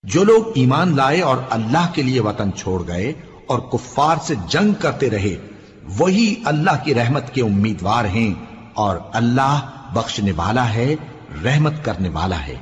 जो लोग ईमान लाए और अल्लाह के लिए वतन छोड़ गए और कुफ्फार से जंग करते रहे, वही अल्लाह की रहमत के उम्मीदवार हैं और अल्लाह बख्शने वाला है, रहमत करने वाला है।